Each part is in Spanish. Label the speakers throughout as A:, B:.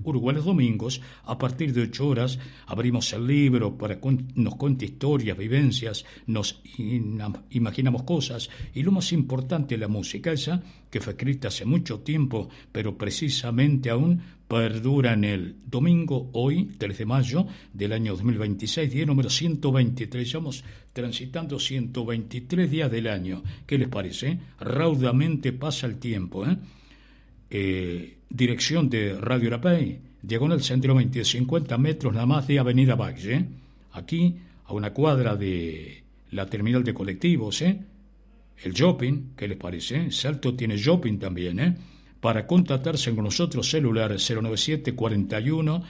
A: Uruguay los domingos, a partir de 8 horas, abrimos el libro para que nos cuente historias, vivencias, nos imaginamos cosas, y lo más importante, la música esa, que fue escrita hace mucho tiempo, pero precisamente aún perdura en el domingo, hoy, 3 de mayo del año 2026, día número 123. Estamos transitando 123 días del año. ¿Qué les parece? Raudamente pasa el tiempo. Dirección de Radio Arapey, diagonal centro 20, 50 metros nada más de Avenida Valle. Aquí, a una cuadra de la terminal de colectivos. El shopping, ¿qué les parece? Salto tiene shopping también, Para contactarse con nosotros, celular 097 41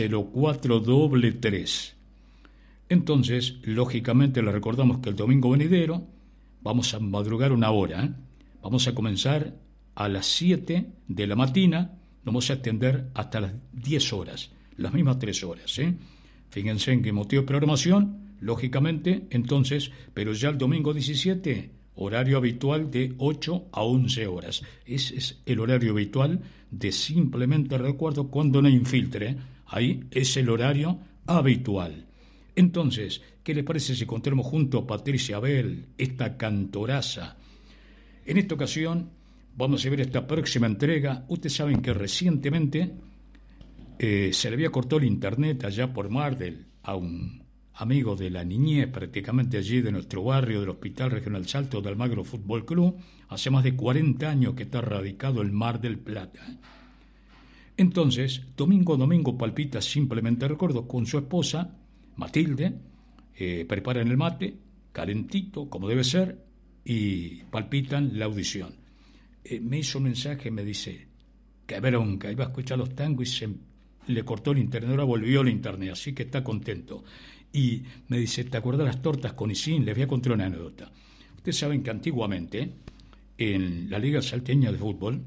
A: 0433. Entonces, lógicamente, le recordamos que el domingo venidero vamos a madrugar 1 hora. Vamos a comenzar a las 7 de la mañana, nos vamos a extender hasta las 10 horas, las mismas 3 horas. Fíjense en qué motivo de programación, lógicamente, entonces, pero ya el domingo 17, horario habitual de 8 a 11 horas. Ese es el horario habitual de Simplemente Recuerdo cuando no infiltre. Ahí es el horario habitual. Entonces, ¿qué le parece si encontramos junto a Patricia Abel, esta cantoraza? En esta ocasión vamos a ver esta próxima entrega. Ustedes saben que recientemente se le había cortado el internet allá por Mardel a un amigo de la niñez, prácticamente allí de nuestro barrio, del Hospital Regional Salto de Almagro Fútbol Club. Hace más de 40 años que está radicado en Mar del Plata. Entonces, domingo a domingo palpita Simplemente Recuerdo con su esposa, Matilde, preparan el mate, calentito, como debe ser, y palpitan la audición. Me hizo un mensaje, me dice, qué bronca, iba a escuchar los tangos y se le cortó el internet, ahora volvió el internet, así que está contento. Y me dice, ¿te acuerdas las tortas con Isín? Les voy a contar una anécdota. Ustedes saben que antiguamente, en la Liga Salteña de Fútbol,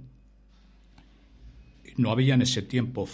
A: no había en ese tiempo,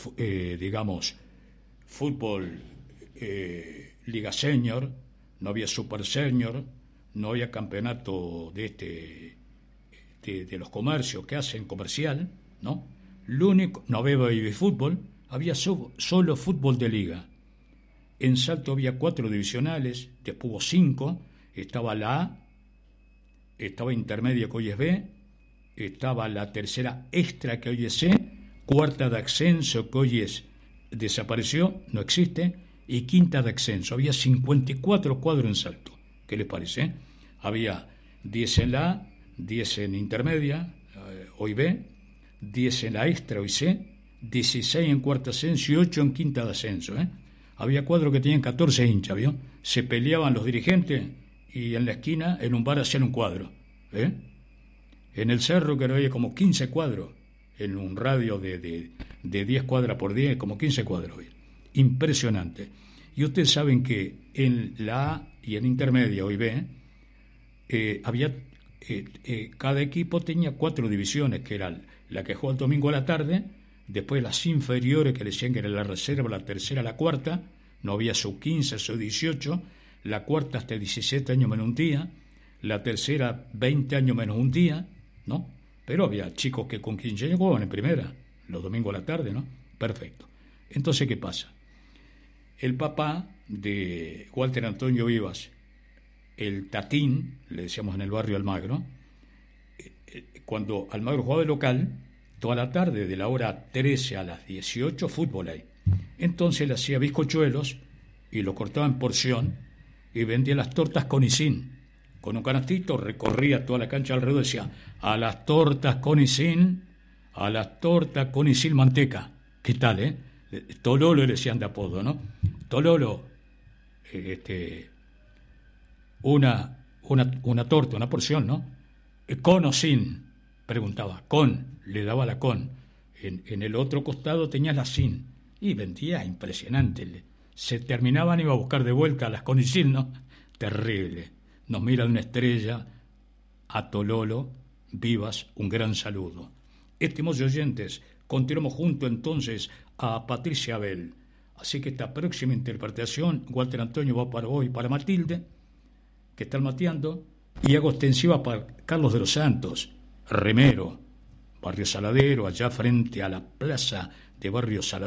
A: fútbol Liga Senior, no había Super Senior, no había campeonato de los comercios que hacen comercial, ¿no? Lo único, no había baby fútbol, había solo fútbol de liga. En Salto había 4 divisionales, después hubo 5, estaba la A, estaba intermedia que hoy es B, estaba la tercera extra que hoy es C, cuarta de ascenso que hoy desapareció, no existe, y quinta de ascenso. Había 54 cuadros en Salto. ¿Qué les parece? Había 10 en la A, 10 en intermedia, hoy B, 10 en la extra, hoy C, 16 en cuarta ascenso y 8 en quinta de ascenso. Había cuadros que tenían 14 hinchas, ¿vio? Se peleaban los dirigentes y en la esquina, en un bar, hacían un cuadro. En el cerro, que había como 15 cuadros, en un radio de 10 cuadras por 10, como 15 cuadros. Impresionante. Y ustedes saben que en la A y en intermedia, hoy B, había cada equipo tenía 4 divisiones, que eran la que jugó el domingo a la tarde, después las inferiores, que le decían que era la reserva, la tercera, la cuarta, no había sub 15, sub 18, la cuarta hasta 17 años menos un día, la tercera 20 años menos un día, ¿no? Pero había chicos que con 15 años jugaban en primera, los domingos a la tarde, ¿no? Perfecto. Entonces, ¿qué pasa? El papá de Walter Antonio Vivas, el Tatín, le decíamos en el barrio Almagro, cuando Almagro jugaba de local, toda la tarde, de la hora 13 a las 18, fútbol ahí. Entonces le hacía bizcochuelos y lo cortaba en porción y vendía las tortas con Isín. Con un canastito recorría toda la cancha alrededor y decía, a las tortas con Isín manteca. ¿Qué tal, Tololo le decían de apodo, ¿no? Tololo, una torta, una porción, ¿no? ¿Con o sin? Preguntaba. Con, le daba la con. En el otro costado tenía la sin. Y vendía impresionante. Se terminaban, iba a buscar de vuelta las con y sin, ¿no? Terrible. Nos mira de una estrella, a Tololo Vivas, un gran saludo. Estimados oyentes, continuamos junto entonces a Patricia Abel. Así que esta próxima interpretación, Walter Antonio va para hoy, para Matilde, que está mateando, y hago extensiva para Carlos de los Santos, remero, Barrio Saladero, allá frente a la plaza de Barrio Saladero.